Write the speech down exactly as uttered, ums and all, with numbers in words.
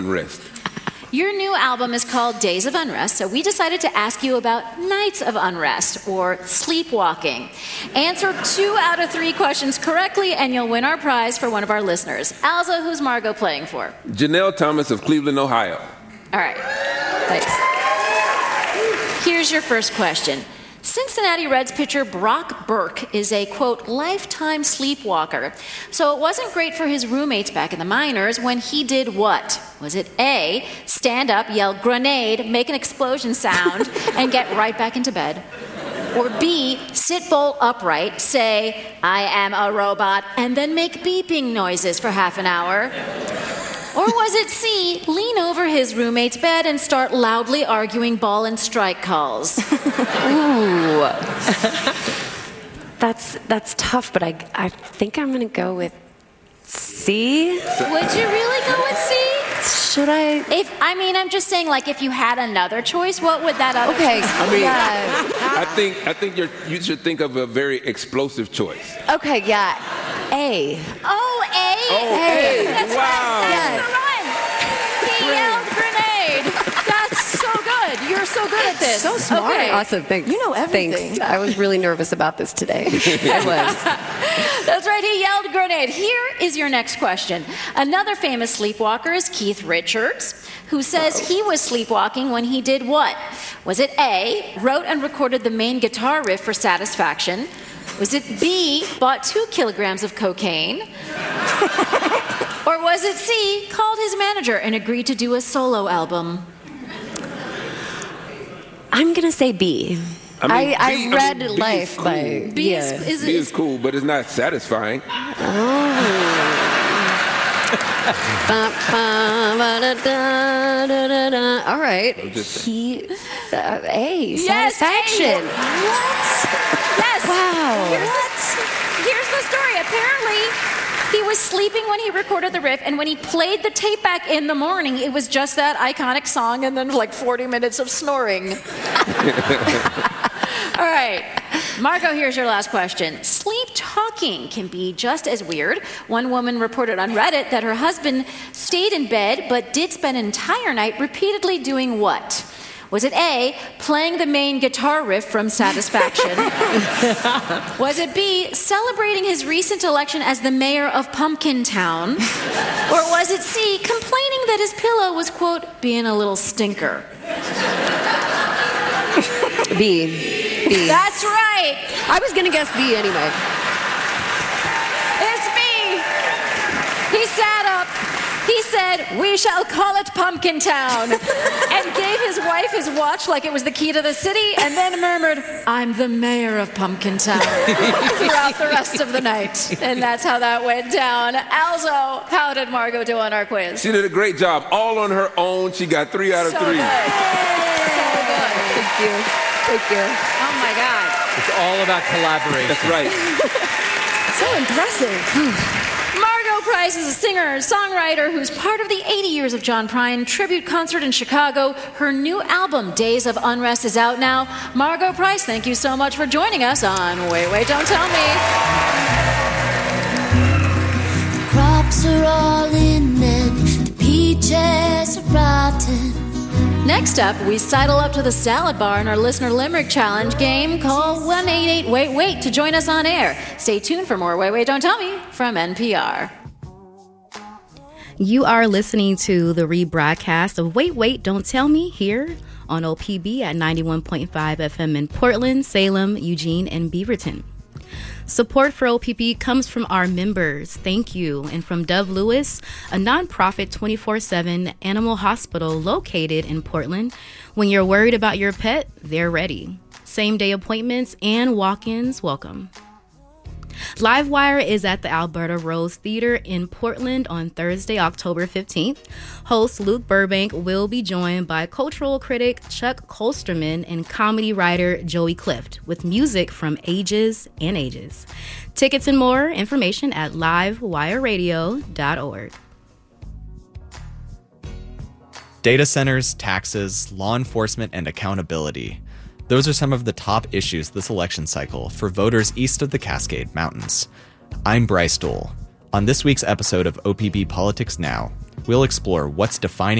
Unrest. Your new album is called Days of Unrest, so we decided to ask you about Nights of Unrest, or sleepwalking. Answer two out of three questions correctly, and you'll win our prize for one of our listeners. Alza, who's Margot playing for? Janelle Thomas of Cleveland, Ohio. All right. Thanks. Here's your first question. Cincinnati Reds pitcher Brock Burke is a, quote, lifetime sleepwalker. So it wasn't great for his roommates back in the minors when he did what? Was it A, stand up, yell grenade, make an explosion sound, and get right back into bed? Or B, sit bolt upright, say, I am a robot, and then make beeping noises for half an hour? Or was it C, lean over his roommate's bed and start loudly arguing ball and strike calls? Ooh. that's that's tough, but I, I think I'm going to go with C. Would you really go with C? Should I? If I mean, I'm just saying, like, if you had another choice, what would that other okay. choice be? I mean, yeah. I think I think you're, you should think of a very explosive choice. Okay, yeah. A. Oh, A? Oh, A. A. That's Wow. right. That's Yes. the run. He yelled grenade. That's so good. You're so good at this. So smart. Okay. Awesome. Thanks. You know everything. Thanks. I was really nervous about this today. I was. That's right, he yelled grenade. Here is your next question. Another famous sleepwalker is Keith Richards, who says he was sleepwalking when he did what? Was it A, wrote and recorded the main guitar riff for Satisfaction? Was it B, bought two kilograms of cocaine? Or was it C, called his manager and agreed to do a solo album? I'm going to say B. I mean, I, B- I I read mean, B is Life cool. by... B yeah. is, is, B is, is cool, but it's not satisfying. All right. just- He... Uh, A. Yes, Satisfaction. A. What? Yes. Wow. Here's the, here's the story. Apparently, he was sleeping when he recorded the riff, and when he played the tape back in the morning, it was just that iconic song and then like forty minutes of snoring. All right. Margot, here's your last question. Sleep talking can be just as weird. One woman reported on Reddit that her husband stayed in bed but did spend an entire night repeatedly doing what? Was it A, playing the main guitar riff from Satisfaction? Was it B, celebrating his recent election as the mayor of Pumpkin Town? Or was it C, complaining that his pillow was, quote, being a little stinker? B. B. That's right. I was going to guess B anyway. It's me. He sat up. He said, we shall call it Pumpkin Town, and gave his wife his watch like it was the key to the city, and then murmured, I'm the mayor of Pumpkin Town, throughout the rest of the night. And that's how that went down. Alzo, how did Margot do on our quiz? She did a great job, all on her own. She got three out of So three. good. So good. Thank you. Thank you. Oh, my God. It's all about collaboration. That's right. So impressive. Margot Price is a singer, songwriter who's part of the eighty years of John Prine tribute concert in Chicago. Her new album, Days of Unrest, is out now. Margot Price, thank you so much for joining us on Wait, Wait, Don't Tell Me. Crops are all in and the peaches are rotten. Next up, we sidle up to the salad bar in our listener limerick challenge game. Call one eight eight wait wait to join us on air. Stay tuned for more Wait, Wait, Don't Tell Me from N P R. You are listening to the rebroadcast of Wait, Wait, Don't Tell Me here on O P B at ninety-one point five F M in Portland, Salem, Eugene, and Beaverton. Support for O P B comes from our members, thank you, and from Dove Lewis, a nonprofit twenty-four seven animal hospital located in Portland. When you're worried about your pet, they're ready. Same-day appointments and walk-ins welcome. Livewire is at the Alberta Rose Theater in Portland on Thursday, October fifteenth. Host Luke Burbank will be joined by cultural critic Chuck Kolsterman and comedy writer Joey Clift with music from ages and ages. Tickets and more information at live wire radio dot org. Data centers, taxes, law enforcement, and accountability. Those are some of the top issues this election cycle for voters east of the Cascade Mountains. I'm Bryce Dole. On this week's episode of O P B Politics Now, We'll explore what's defining